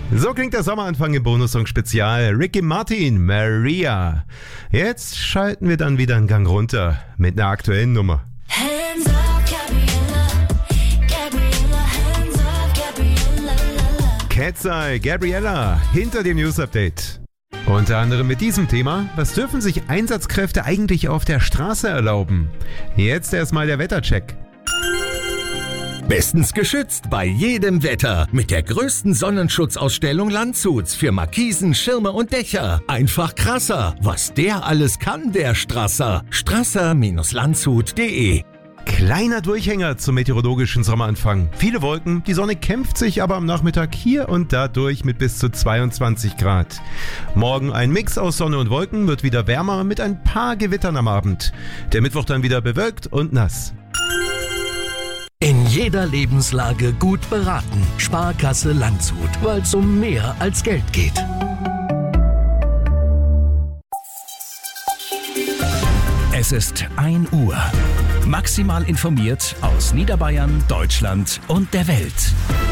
So klingt der Sommeranfang im Bonus-Song-Spezial. Ricky Martin, Maria. Jetzt schalten wir dann wieder einen Gang runter mit einer aktuellen Nummer. Hands up, Gabriella, Gabriella, hands up, Gabriella. Cat's Eye, Gabriella, hinter dem News-Update. Unter anderem mit diesem Thema: Was dürfen sich Einsatzkräfte eigentlich auf der Straße erlauben? Jetzt erstmal der Wettercheck. Bestens geschützt bei jedem Wetter mit der größten Sonnenschutzausstellung Landshuts für Markisen, Schirme und Dächer. Einfach krasser, was der alles kann, der Strasser. Strasser-Landshut.de. Kleiner Durchhänger zum meteorologischen Sommeranfang. Viele Wolken, die Sonne kämpft sich aber am Nachmittag hier und da durch mit bis zu 22 Grad. Morgen ein Mix aus Sonne und Wolken, wird wieder wärmer mit ein paar Gewittern am Abend. Der Mittwoch dann wieder bewölkt und nass. In jeder Lebenslage gut beraten. Sparkasse Landshut, weil es um mehr als Geld geht. Es ist 1 Uhr. Maximal informiert aus Niederbayern, Deutschland und der Welt.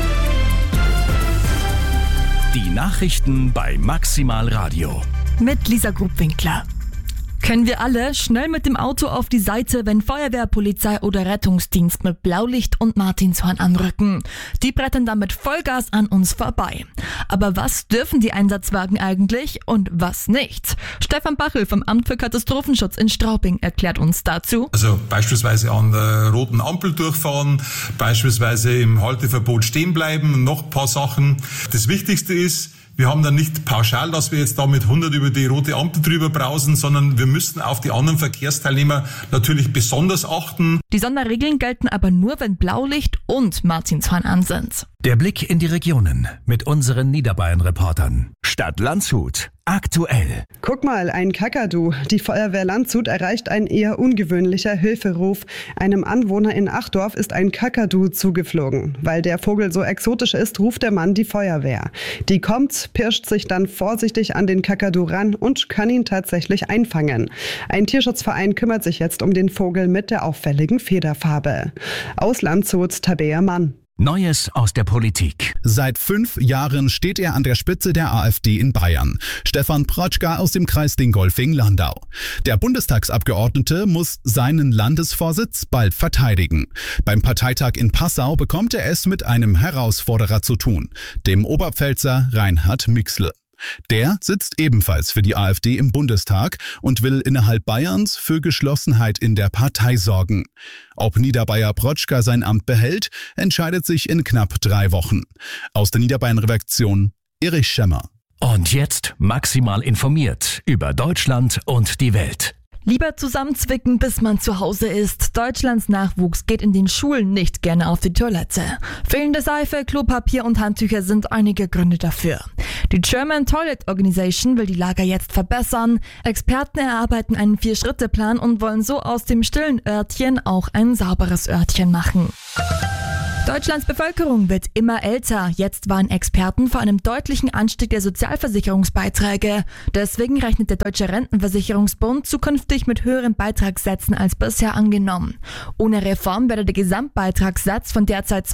Die Nachrichten bei Maximal Radio. Mit Lisa Grubwinkler. Können wir alle schnell mit dem Auto auf die Seite, wenn Feuerwehr, Polizei oder Rettungsdienst mit Blaulicht und Martinshorn anrücken. Die brettern dann mit Vollgas an uns vorbei. Aber was dürfen die Einsatzwagen eigentlich und was nicht? Stefan Bachel vom Amt für Katastrophenschutz in Straubing erklärt uns dazu. Also beispielsweise an der roten Ampel durchfahren, beispielsweise im Halteverbot stehen bleiben, noch ein paar Sachen. Das Wichtigste ist, wir haben dann nicht pauschal, dass wir jetzt da mit 100 über die rote Ampel drüber brausen, sondern wir müssen auf die anderen Verkehrsteilnehmer natürlich besonders achten. Die Sonderregeln gelten aber nur, wenn Blaulicht und Martinshorn an sind. Der Blick in die Regionen mit unseren Niederbayern-Reportern. Stadt Landshut. Aktuell. Guck mal, ein Kakadu. Die Feuerwehr Landshut erreicht ein eher ungewöhnlicher Hilferuf. Einem Anwohner in Achdorf ist ein Kakadu zugeflogen. Weil der Vogel so exotisch ist, ruft der Mann die Feuerwehr. Die kommt, pirscht sich dann vorsichtig an den Kakadu ran und kann ihn tatsächlich einfangen. Ein Tierschutzverein kümmert sich jetzt um den Vogel mit der auffälligen Federfarbe. Aus Landshut, Tabea Mann. Neues aus der Politik. Seit 5 Jahren steht er an der Spitze der AfD in Bayern. Stefan Protschka aus dem Kreis Dingolfing-Landau. Der Bundestagsabgeordnete muss seinen Landesvorsitz bald verteidigen. Beim Parteitag in Passau bekommt er es mit einem Herausforderer zu tun, dem Oberpfälzer Reinhard Mixle. Der sitzt ebenfalls für die AfD im Bundestag und will innerhalb Bayerns für Geschlossenheit in der Partei sorgen. Ob Niederbayer Protschka sein Amt behält, entscheidet sich in knapp 3 Wochen. Aus der Niederbayern-Redaktion Erich Schemmer. Und jetzt maximal informiert über Deutschland und die Welt. Lieber zusammenzwicken, bis man zu Hause ist. Deutschlands Nachwuchs geht in den Schulen nicht gerne auf die Toilette. Fehlende Seife, Klopapier und Handtücher sind einige Gründe dafür. Die German Toilet Organization will die Lage jetzt verbessern. Experten erarbeiten einen 4-Schritte-Plan und wollen so aus dem stillen Örtchen auch ein sauberes Örtchen machen. Deutschlands Bevölkerung wird immer älter. Jetzt warnen Experten vor einem deutlichen Anstieg der Sozialversicherungsbeiträge. Deswegen rechnet der Deutsche Rentenversicherungsbund zukünftig mit höheren Beitragssätzen als bisher angenommen. Ohne Reform werde der Gesamtbeitragssatz von derzeit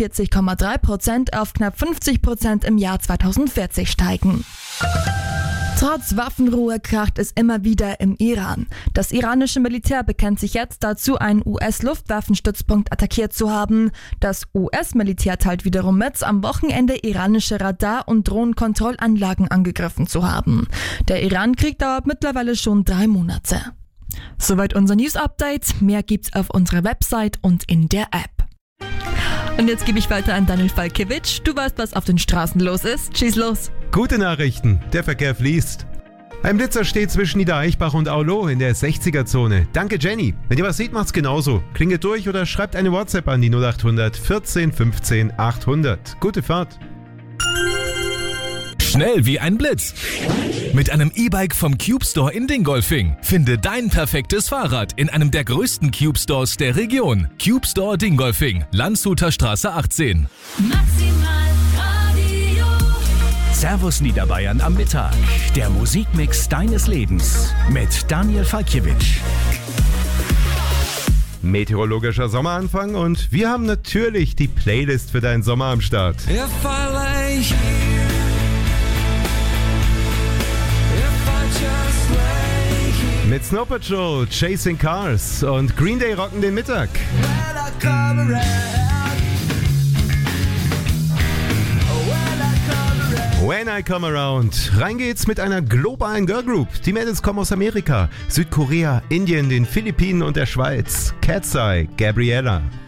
42,3% auf knapp 50% im Jahr 2040 steigen. Trotz Waffenruhe kracht es immer wieder im Iran. Das iranische Militär bekennt sich jetzt dazu, einen US-Luftwaffenstützpunkt attackiert zu haben. Das US-Militär teilt wiederum mit, am Wochenende iranische Radar- und Drohnenkontrollanlagen angegriffen zu haben. Der Iran-Krieg dauert mittlerweile schon 3 Monate. Soweit unser News-Update. Mehr gibt's auf unserer Website und in der App. Und jetzt gebe ich weiter an Daniel Falkiewicz. Du weißt, was auf den Straßen los ist. Schieß los. Gute Nachrichten, der Verkehr fließt. Ein Blitzer steht zwischen Niedereichbach und Aulo in der 60er-Zone. Danke Jenny. Wenn ihr was seht, macht's genauso. Klingelt durch oder schreibt eine WhatsApp an die 0800 14 15 800. Gute Fahrt. Schnell wie ein Blitz. Mit einem E-Bike vom Cube Store in Dingolfing. Finde dein perfektes Fahrrad in einem der größten Cube Stores der Region. Cube Store Dingolfing, Landshuter Straße 18. Maximal Radio. Servus Niederbayern am Mittag. Der Musikmix deines Lebens mit Daniel Falkiewicz. Meteorologischer Sommeranfang und wir haben natürlich die Playlist für deinen Sommer am Start. If I lay here Mit Snow Patrol, Chasing Cars und Green Day rocken den Mittag. When I Come Around. Rein geht's mit einer globalen Girlgroup. Die Mädels kommen aus Amerika, Südkorea, Indien, den Philippinen und der Schweiz. Cat's Eye, Gabriella.